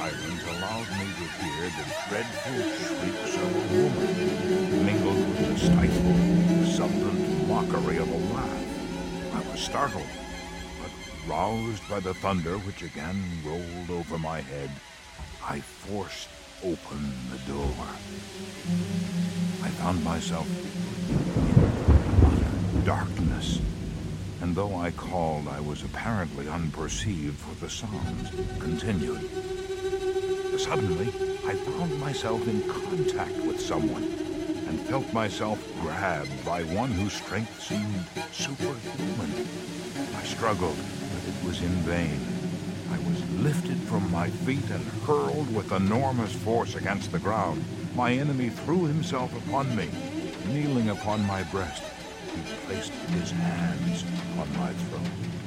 silence allowed me to hear the dreadful shrieks of a woman, mingled with the stifled, exultant mockery of a laugh. I was startled, but roused by the thunder which again rolled over my head, I forced open the door. I found myself in utter darkness, and though I called, I was apparently unperceived, for the sounds continued. Suddenly, I found myself in contact with someone, and felt myself grabbed by one whose strength seemed superhuman. I struggled, but it was in vain. I was lifted from my feet and hurled with enormous force against the ground. My enemy threw himself upon me. Kneeling upon my breast, he placed his hands on my throat.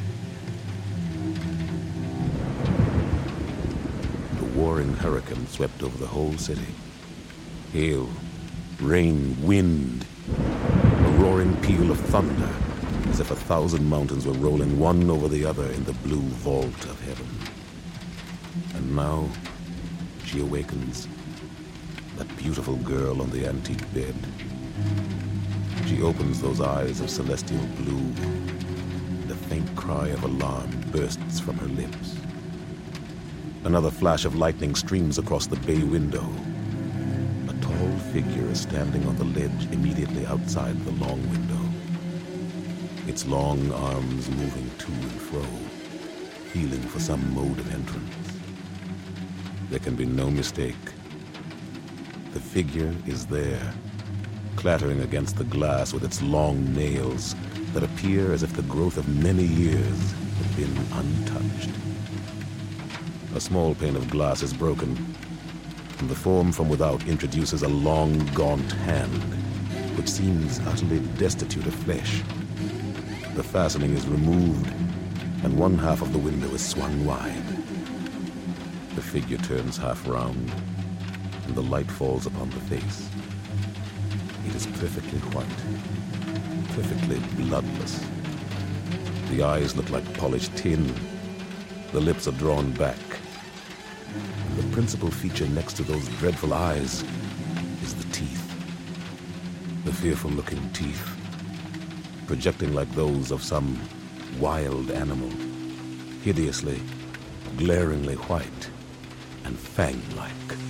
The warring hurricane swept over the whole city. Hail, rain, wind, a roaring peal of thunder, as if 1,000 mountains were rolling one over the other in the blue vault of heaven. And now she awakens, that beautiful girl on the antique bed. She opens those eyes of celestial blue, and a faint cry of alarm bursts from her lips. Another flash of lightning streams across the bay window. A tall figure is standing on the ledge immediately outside the long window, its long arms moving to and fro, feeling for some mode of entrance. There can be no mistake. The figure is there, clattering against the glass with its long nails that appear as if the growth of many years had been untouched. A small pane of glass is broken, and the form from without introduces a long, gaunt hand, which seems utterly destitute of flesh. The fastening is removed, and one half of the window is swung wide. The figure turns half round, and the light falls upon the face. It is perfectly white, perfectly bloodless. The eyes look like polished tin. The lips are drawn back. And the principal feature next to those dreadful eyes is the teeth. The fearful-looking teeth, projecting like those of some wild animal, hideously, glaringly white, and fang-like.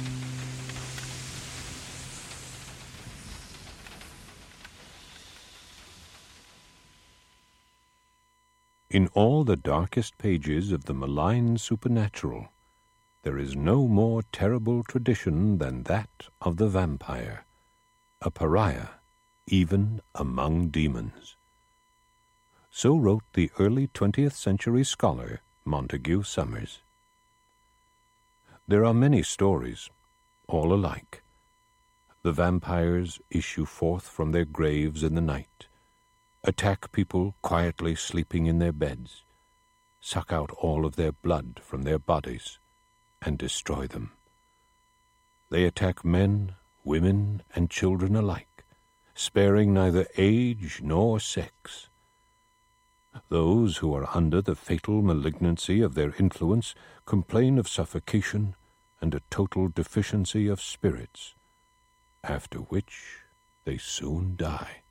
In all the darkest pages of the malign supernatural, there is no more terrible tradition than that of the vampire, a pariah even among demons. So wrote the early 20th century scholar Montague Summers. There are many stories, all alike. The vampires issue forth from their graves in the night, attack people quietly sleeping in their beds, suck out all of their blood from their bodies, and destroy them. They attack men, women, and children alike, sparing neither age nor sex. Those who are under the fatal malignancy of their influence complain of suffocation and a total deficiency of spirits, after which they soon die.